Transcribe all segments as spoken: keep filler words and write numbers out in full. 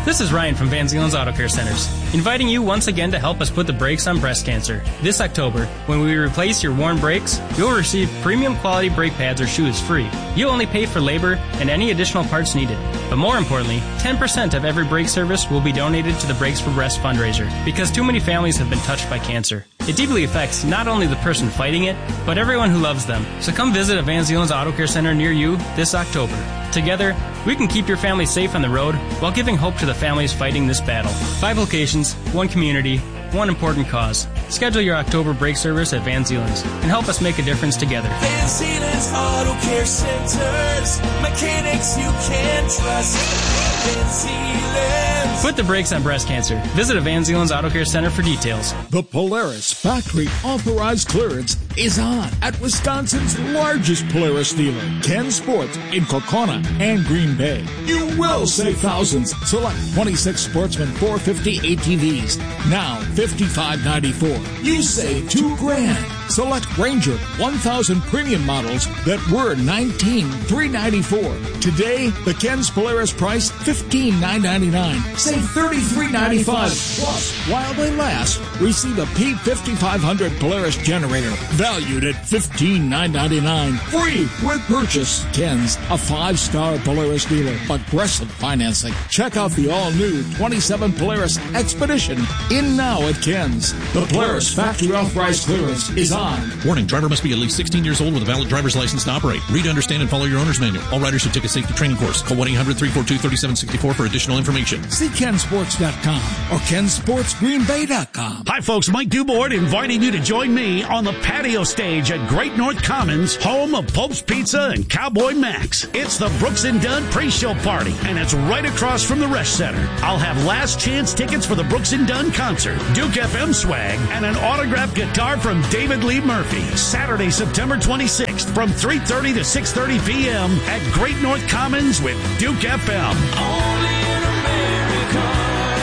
This is Ryan from Van Zeeland's Auto Care Centers, inviting you once again to help us put the brakes on breast cancer. This October, when we replace your worn brakes, you'll receive premium quality brake pads or shoes free. You only pay for labor and any additional parts needed. But more importantly, ten percent of every brake service will be donated to the Brakes for Breast fundraiser, because too many families have been touched by cancer. It deeply affects not only the person fighting it, but everyone who loves them. So come visit a Van Zeeland's Auto Care Center near you this October. Together, we can keep your family safe on the road while giving hope to the families fighting this battle. Five locations, one community, one important cause. Schedule your October brake service at Van Zeeland's and help us make a difference together. Van Zeeland's Auto Care Centers, mechanics you can trust. Van Zeeland's. Put the brakes on breast cancer. Visit a Van Zeeland's Auto Care Center for details. The Polaris factory authorized clearance is on at Wisconsin's largest Polaris dealer, Ken Sports in Kokona and Green Bay. You will save thousands. Select twenty-six Sportsman four fifty A T Vs, now fifty-five ninety-four. You save two grand. Select Ranger one thousand premium models that were nineteen three ninety-four. Today, the Ken's Polaris price fifteen nine ninety-nine. Save thirty-three ninety-five. Plus, while they last, receive a P fifty-five hundred Polaris generator valued at fifteen nine ninety-nine. Free with purchase. Ken's, a five-star Polaris dealer. Aggressive financing. Check out the all-new twenty-seven Polaris Expedition in now at Ken's. The Polaris factory authorized clearance is on. Warning, driver must be at least sixteen years old with a valid driver's license to operate. Read, understand, and follow your owner's manual. All riders should take a safety training course. Call one eight hundred three four two three seven six four for additional information. See ken sports dot com or ken sports green bay dot com. Hi, folks. Mike Dubord inviting you to join me on the patio stage at Great North Commons, home of Pope's Pizza and Cowboy Max. It's the Brooks and Dunn pre-show party, and it's right across from the Resch Center. I'll have last chance tickets for the Brooks and Dunn concert, Duke F M swag, and an autographed guitar from David Lee Murphy. Saturday, September twenty-sixth from three thirty to six thirty p.m. at Great North Commons with Duke F M. Only in America.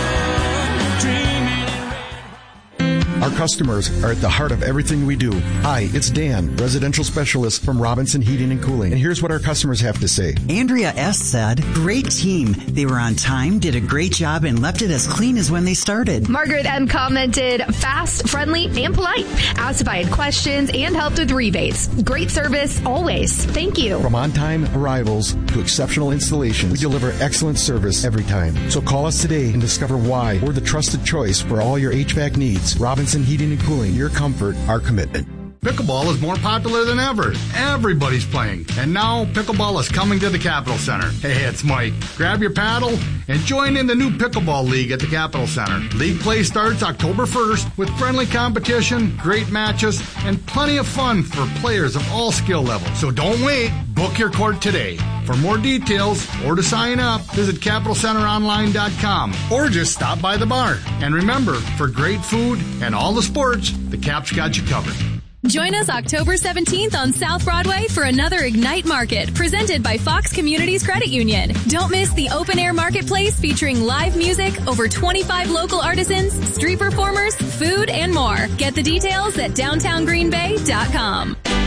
Our customers are at the heart of everything we do. Hi, it's Dan, residential specialist from Robinson Heating and Cooling. And here's what our customers have to say. Andrea S. said, great team. They were on time, did a great job, and left it as clean as when they started. Margaret M. commented, fast, friendly, and polite. Asked if I had questions and helped with rebates. Great service, always. Thank you. From on-time arrivals to exceptional installations, we deliver excellent service every time. So call us today and discover why we're the trusted choice for all your H V A C needs. Robinson Heating and Cooling, your comfort, our commitment. Pickleball is more popular than ever. Everybody's playing. And now pickleball is coming to the Capitol Center. Hey, it's Mike. Grab your paddle and join in the new Pickleball League at the Capitol Center. League play starts October first with friendly competition, great matches, and plenty of fun for players of all skill levels. So don't wait. Book your court today. For more details or to sign up, visit capital center online dot com or just stop by the bar. And remember, for great food and all the sports, the Cap's got you covered. Join us October seventeenth on South Broadway for another Ignite Market presented by Fox Communities Credit Union. Don't miss the open-air marketplace featuring live music, over twenty-five local artisans, street performers, food, and more. Get the details at downtown green bay dot com.